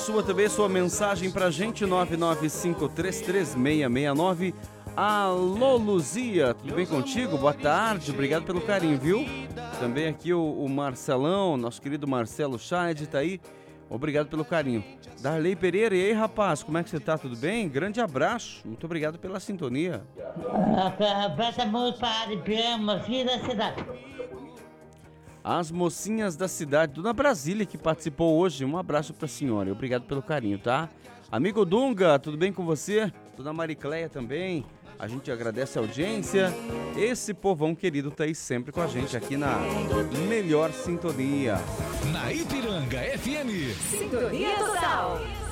sua também, sua mensagem pra gente, 995336669. Alô, Luzia, tudo bem contigo? Boa tarde, obrigado pelo carinho, viu? Também aqui o Marcelão, nosso querido Marcelo Scheid, tá aí. Obrigado pelo carinho. Darley Pereira, e aí, rapaz, como é que você tá? Tudo bem? Grande abraço, muito obrigado pela sintonia. Bota muito para a aqui da cidade. As mocinhas da cidade, Dona Brasília, que participou hoje, um abraço pra senhora, obrigado pelo carinho, tá? Amigo Dunga, tudo bem com você? Dona Maricleia também, a gente agradece a audiência. Esse povão querido tá aí sempre com a gente aqui na melhor sintonia. Na Ipiranga FM. Sintonia total.